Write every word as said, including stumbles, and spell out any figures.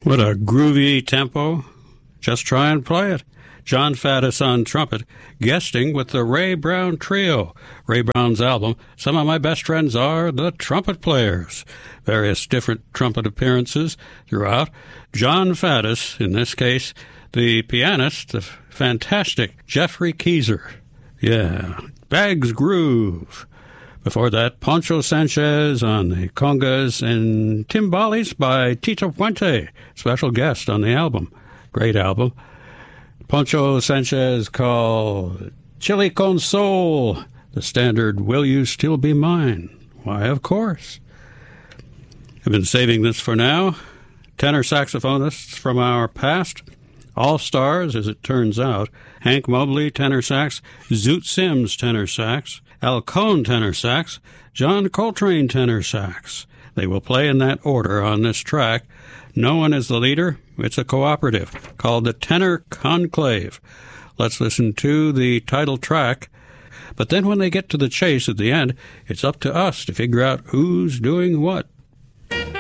What a groovy tempo. Just try and play it. John Faddis on trumpet, guesting with the Ray Brown Trio. Ray Brown's album, Some of My Best Friends Are the Trumpet Players. Various different trumpet appearances throughout. John Faddis, in this case, the pianist, the fantastic Jeffrey Keezer. Yeah, Bag's Groove. Before that, Poncho Sanchez on the congas and timbales by Tito Puente, special guest on the album. Great album. Poncho Sanchez called Chili Con Soul, the standard Will You Still Be Mine? Why, of course. I've been saving this for now. Tenor saxophonists from our past, all-stars as it turns out, Hank Mobley, tenor sax, Zoot Sims, tenor sax, Al Cohn, tenor sax, John Coltrane, tenor sax. They will play in that order on this track. No one is the leader. It's a cooperative called the Tenor Conclave. Let's listen to the title track. But then when they get to the chase at the end, it's up to us to figure out who's doing what.